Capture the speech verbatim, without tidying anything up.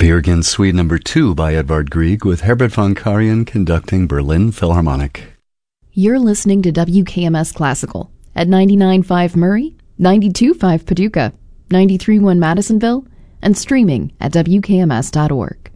Beer Again Suite Number Two by Edvard Grieg with Herbert von Karajan conducting Berlin Philharmonic. You're listening to W K M S Classical at ninety-nine point five Murray, ninety-two point five Paducah, ninety-three point one Madisonville, and streaming at W K M S dot org.